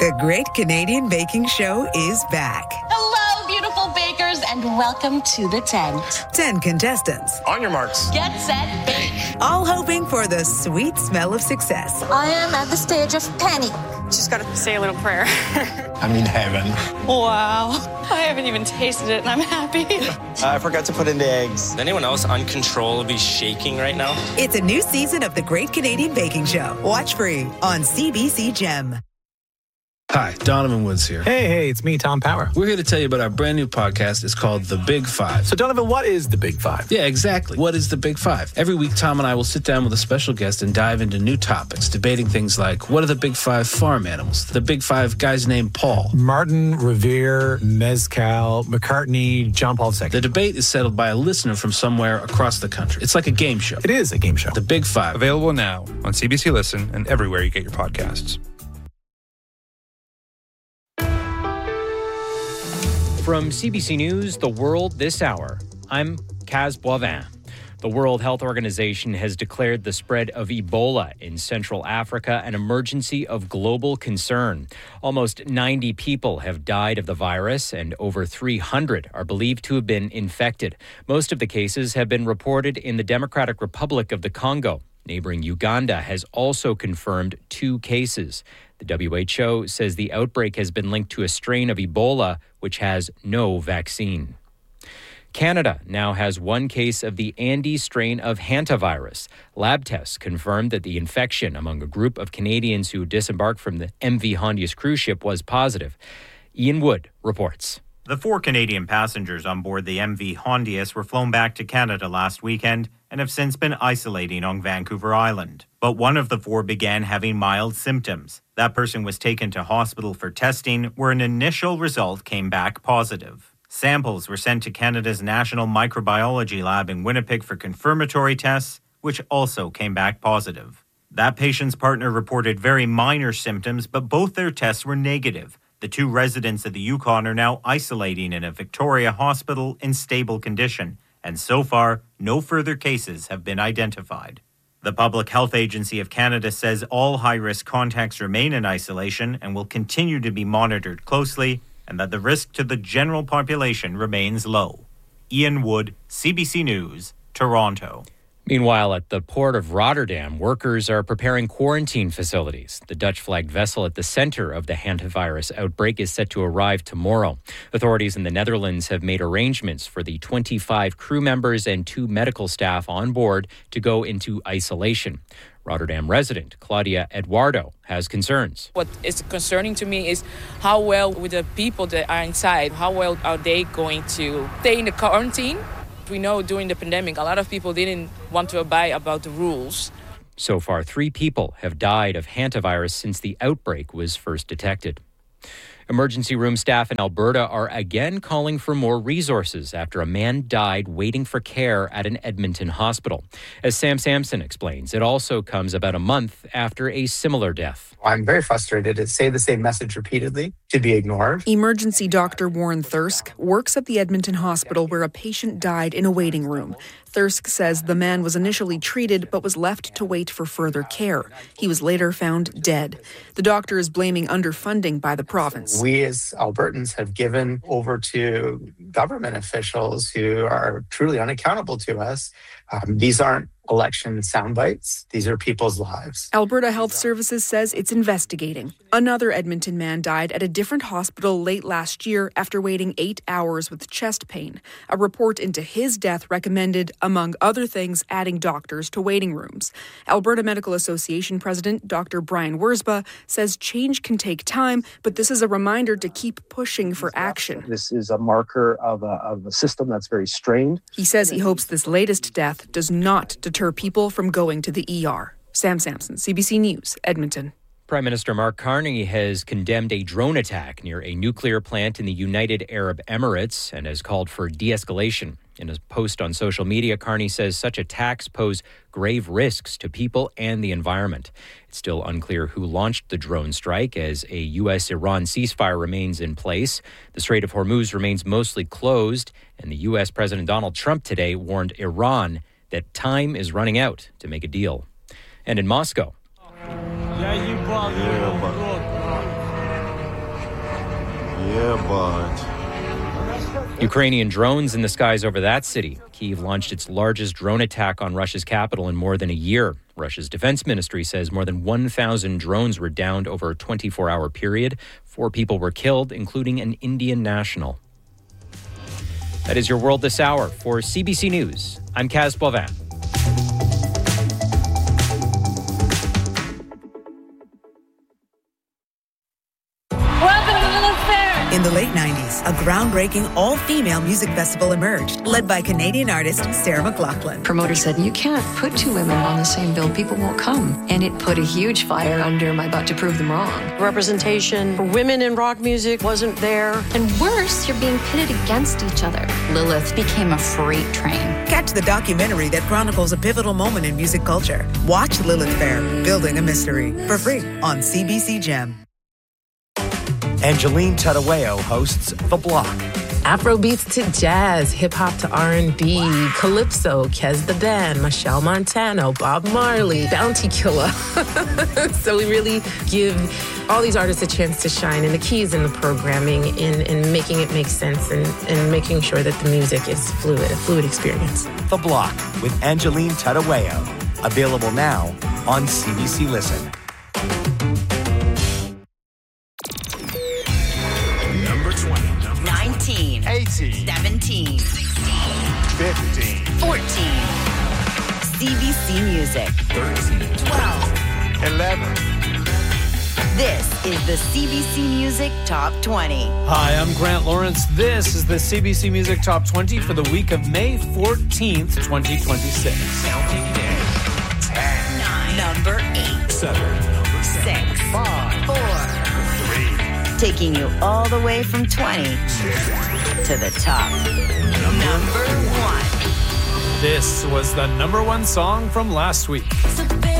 The Great Canadian Baking Show is back. Hello, beautiful bakers, and welcome to the tent. 10 contestants. On your marks. Get set, bake. All hoping for the sweet smell of success. I am at the stage of panic. Just got to say a little prayer. I'm in heaven. Wow. I haven't even tasted it, and I'm happy. I forgot to put in the eggs. Is anyone else uncontrollably shaking right now? It's a new season of The Great Canadian Baking Show. Watch free on CBC Gem. Hi, Donovan Woods here. Hey, it's me, Tom Power. We're here to tell you about our brand new podcast. It's called The Big Five. So, Donovan, what is The Big Five? Yeah, exactly. What is The Big Five? Every week, Tom and I will sit down with a special guest and dive into new topics, debating things like, what are the Big Five farm animals? The Big Five guys named Paul. Martin, Revere, Mezcal, McCartney, John Paul II. The debate is settled by a listener from somewhere across the country. It's like a game show. It is a game show. The Big Five. Available now on CBC Listen and everywhere you get your podcasts. From CBC News, The World This Hour, I'm Kaz Boivin. The World Health Organization has declared the spread of Ebola in Central Africa an emergency of global concern. Almost 90 people have died of the virus, and over 300 are believed to have been infected. Most of the cases have been reported in the Democratic Republic of the Congo. Neighboring Uganda has also confirmed 2 cases. The WHO says the outbreak has been linked to a strain of Ebola, which has no vaccine. Canada now has 1 case of the Andes strain of hantavirus. Lab tests confirmed that the infection among a group of Canadians who disembarked from the MV Hondius cruise ship was positive. Ian Wood reports. The 4 Canadian passengers on board the MV Hondius were flown back to Canada last weekend and have since been isolating on Vancouver Island. But one of the 4 began having mild symptoms. That person was taken to hospital for testing, where an initial result came back positive. Samples were sent to Canada's National Microbiology Lab in Winnipeg for confirmatory tests, which also came back positive. That patient's partner reported very minor symptoms, but both their tests were negative. The 2 residents of the Yukon are now isolating in a Victoria hospital in stable condition, and so far, no further cases have been identified. The Public Health Agency of Canada says all high-risk contacts remain in isolation and will continue to be monitored closely, and that the risk to the general population remains low. Ian Wood, CBC News, Toronto. Meanwhile, at the port of Rotterdam, workers are preparing quarantine facilities. The Dutch-flagged vessel at the center of the hantavirus outbreak is set to arrive tomorrow. Authorities in the Netherlands have made arrangements for the 25 crew members and 2 medical staff on board to go into isolation. Rotterdam resident Claudia Eduardo has concerns. What is concerning to me is how well with the people that are inside, how well are they going to stay in the quarantine? We know during the pandemic, a lot of people didn't want to abide about the rules. So far, 3 people have died of hantavirus since the outbreak was first detected. Emergency room staff in Alberta are again calling for more resources after a man died waiting for care at an Edmonton hospital. As Sam Sampson explains, it also comes about a month after a similar death. I'm very frustrated to say the same message repeatedly, to be ignored. Emergency doctor Warren Thirsk works at the Edmonton hospital where a patient died in a waiting room. Thirsk says the man was initially treated but was left to wait for further care. He was later found dead. The doctor is blaming underfunding by the province. We as Albertans have given over to government officials who are truly unaccountable to us. These aren't election sound bites. These are people's lives. Alberta Health Services says it's investigating. Another Edmonton man died at a different hospital late last year after waiting 8 hours with chest pain. A report into his death recommended, among other things, adding doctors to waiting rooms. Alberta Medical Association President Dr. Brian Wurzba says change can take time, but this is a reminder to keep pushing for action. This is a marker of a system that's very strained. He says he hopes this latest death does not deter people from going to the ER. Sam Sampson, CBC News, Edmonton. Prime Minister Mark Carney has condemned a drone attack near a nuclear plant in the United Arab Emirates and has called for de-escalation. In a post on social media, Carney says such attacks pose grave risks to people and the environment. It's still unclear who launched the drone strike as a U.S.-Iran ceasefire remains in place. The Strait of Hormuz remains mostly closed, and the U.S. President Donald Trump today warned Iran that time is running out to make a deal. And in Moscow, Yeah, bud. Ukrainian drones in the skies over that city. Kyiv launched its largest drone attack on Russia's capital in more than a year. Russia's defense ministry says more than 1,000 drones were downed over a 24-hour period. 4 people were killed, including an Indian national. That is your world this hour. For CBC News, I'm Kaz Boivin. In the late 90s, a groundbreaking all-female music festival emerged, led by Canadian artist Sarah McLachlan. Promoter said, you can't put 2 women on the same bill. People won't come. And it put a huge fire under my butt to prove them wrong. Representation for women in rock music wasn't there. And worse, you're being pitted against each other. Lilith became a freight train. Catch the documentary that chronicles a pivotal moment in music culture. Watch Lilith Fair, Building a Mystery, for free on CBC Gem. Angeline Tadaweo hosts The Block. Afrobeats to jazz, hip-hop to R&B, Calypso, Kez the Band, Michelle Montano, Bob Marley, Bounty Killer. So we really give all these artists a chance to shine, and the key is in the programming, in making it make sense, and making sure that the music is fluid, a fluid experience. The Block with Angeline Tadaweo. Available now on CBC Listen. Number 20. 19, 18, 17, 16, 15, 14. CBC Music. 13, 12, 11. This is the CBC Music Top 20. Hi, I'm Grant Lawrence. This is the CBC Music Top 20 for the week of May 14th, 2026. Counting down. 10, 9, number 8, 7, 6, 5, 4, 3. Taking you all the way from 20 to the top. Number 1. This was the number 1 song from last week.